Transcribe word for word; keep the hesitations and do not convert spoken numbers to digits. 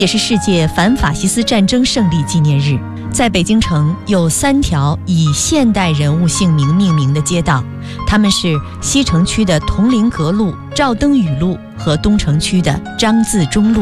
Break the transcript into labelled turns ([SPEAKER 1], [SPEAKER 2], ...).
[SPEAKER 1] 也是世界反法西斯战争胜利纪念日。在北京城有三条以现代人物姓名命名的街道，他们是西城区的铜陵阁路、赵登禹路和东城区的张自忠路。